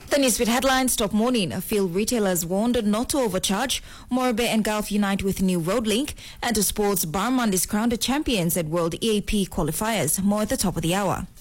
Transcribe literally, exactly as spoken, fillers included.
The Newsbeat headlines. Top morning. Field retailers warned not to overcharge. Morbe and Gulf unite with new road link. And to sports, Barmand is crowned champions at World E A P qualifiers. More at the top of the hour.